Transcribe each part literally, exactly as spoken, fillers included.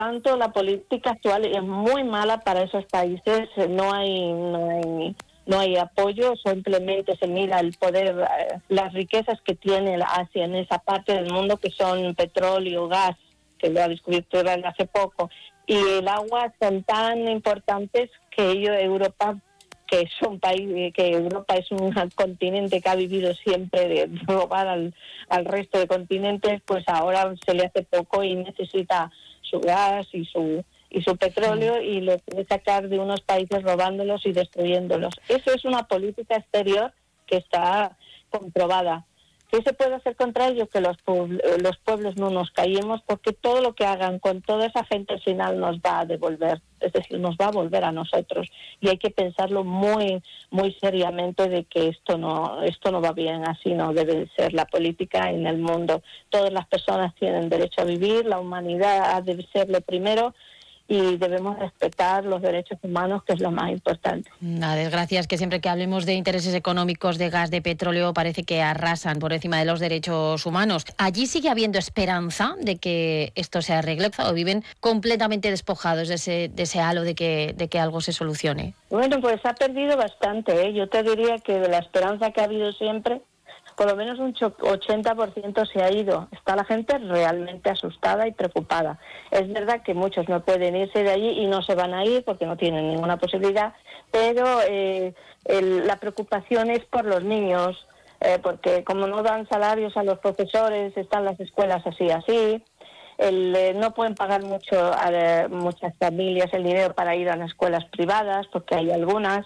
tanto, la política actual es muy mala para esos países. No hay, no hay, no hay apoyo, simplemente se mira el poder, las riquezas que tiene Asia en esa parte del mundo, que son petróleo, gas, que lo ha descubierto hace poco, y el agua, son tan importantes que ellos, Europa, que es un país, que Europa es un continente que ha vivido siempre de robar al, al resto de continentes, pues ahora se le hace poco y necesita su gas y su y su petróleo, y lo quiere sacar de unos países robándolos y destruyéndolos. Eso es una política exterior que está comprobada. ¿Qué se puede hacer contra ello? Que los, los pueblos no nos callemos, porque todo lo que hagan con toda esa gente al final nos va a devolver, es decir, nos va a volver a nosotros, y hay que pensarlo muy muy seriamente de que esto no esto no va bien, así no debe ser la política en el mundo. Todas las personas tienen derecho a vivir, la humanidad debe ser lo primero, y debemos respetar los derechos humanos, que es lo más importante. La desgracia es que siempre que hablemos de intereses económicos, de gas, de petróleo, parece que arrasan por encima de los derechos humanos. ¿Allí sigue habiendo esperanza de que esto se arregle, o viven completamente despojados de ese, de ese halo de que, de que algo se solucione? Bueno, pues ha perdido bastante, ¿eh? Yo te diría que de la esperanza que ha habido siempre, por lo menos un ochenta por ciento se ha ido. Está la gente realmente asustada y preocupada. Es verdad que muchos no pueden irse de allí y no se van a ir porque no tienen ninguna posibilidad, pero eh, el, la preocupación es por los niños, eh, porque como no dan salarios a los profesores, están las escuelas así, así. El, eh, no pueden pagar mucho a muchas familias el dinero para ir a las escuelas privadas, porque hay algunas.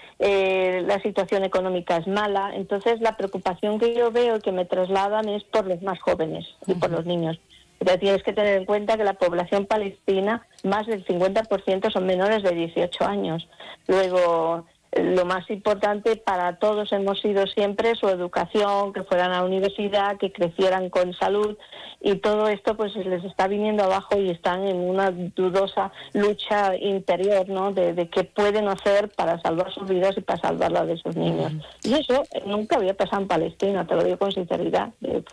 Eh, la situación económica es mala, entonces la preocupación que yo veo y que me trasladan es por los más jóvenes y por los niños. Pero tienes que tener en cuenta que la población palestina, más del cincuenta por ciento son menores de dieciocho años. Luego, lo más importante para todos hemos sido siempre su educación, que fueran a la universidad, que crecieran con salud, y todo esto pues les está viniendo abajo y están en una dudosa lucha interior, ¿no? De, de qué pueden hacer para salvar sus vidas y para salvar la de sus niños. Y eso nunca había pasado en Palestina, te lo digo con sinceridad,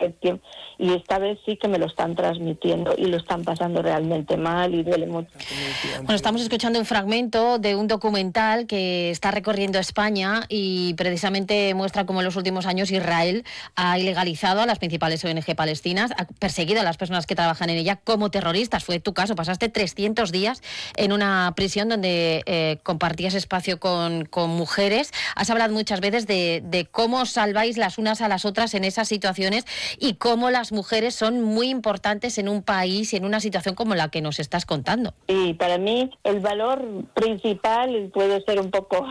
y esta vez sí que me lo están transmitiendo y lo están pasando realmente mal y duele mucho. Bueno, estamos escuchando un fragmento de un documental que está recorriendo España y precisamente muestra cómo en los últimos años Israel ha ilegalizado a las principales O N Ge palestinas, ha perseguido a las personas que trabajan en ella como terroristas. Fue tu caso, pasaste trescientos días en una prisión donde eh, compartías espacio con, con mujeres. Has hablado muchas veces de, de cómo salváis las unas a las otras en esas situaciones y cómo las mujeres son muy importantes en un país y en una situación como la que nos estás contando. Y para mí el valor principal, puede ser un poco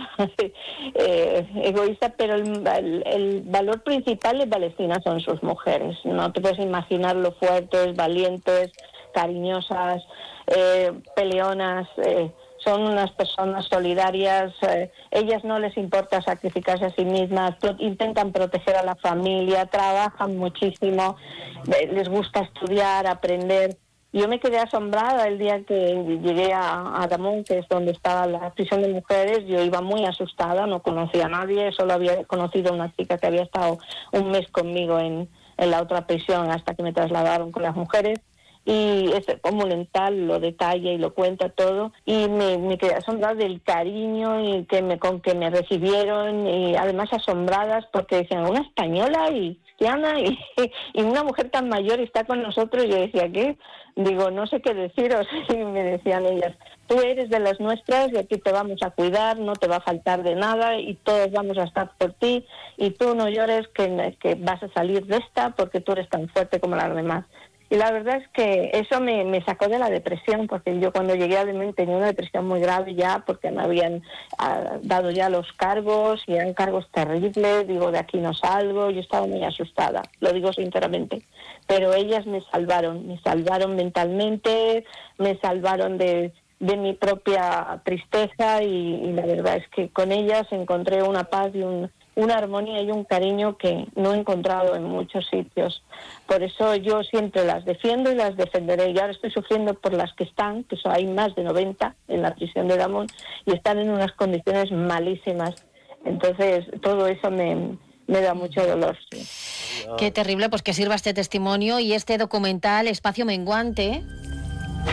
eh, egoísta, pero el, el, el valor principal de Palestina son sus mujeres. No te puedes imaginar lo fuertes, valientes, cariñosas, eh, peleonas, eh, son unas personas solidarias. Eh, ellas no les importa sacrificarse a sí mismas, pro- intentan proteger a la familia, trabajan muchísimo, eh, les gusta estudiar, aprender. Yo me quedé asombrada el día que llegué a, a Damón, que es donde estaba la prisión de mujeres. Yo iba muy asustada, no conocía a nadie, solo había conocido a una chica que había estado un mes conmigo en, en la otra prisión hasta que me trasladaron con las mujeres. Y es como mental, lo detalla y lo cuenta todo, y me, me quedé asombrada del cariño y que me, con que me recibieron, y además asombradas porque decían, una española y cristiana y, y una mujer tan mayor está con nosotros. Yo decía, ¿qué? Digo, no sé qué deciros. Y me decían ellas, tú eres de las nuestras y aquí te vamos a cuidar, no te va a faltar de nada y todos vamos a estar por ti, y tú no llores que, que vas a salir de esta porque tú eres tan fuerte como las demás. Y la verdad es que eso me, me sacó de la depresión, porque yo cuando llegué a Yemen tenía una depresión muy grave ya, porque me habían uh, dado ya los cargos, y eran cargos terribles. Digo, de aquí no salgo. Yo estaba muy asustada, lo digo sinceramente. Pero ellas me salvaron, me salvaron mentalmente, me salvaron de, de mi propia tristeza, y, y la verdad es que con ellas encontré una paz y un... una armonía y un cariño que no he encontrado en muchos sitios. Por eso yo siempre las defiendo y las defenderé. Y ahora estoy sufriendo por las que están, que son, hay más de noventa en la prisión de Damón, y están en unas condiciones malísimas. Entonces todo eso me, me da mucho dolor. Sí. Qué terrible, pues que sirva este testimonio y este documental Espacio Menguante,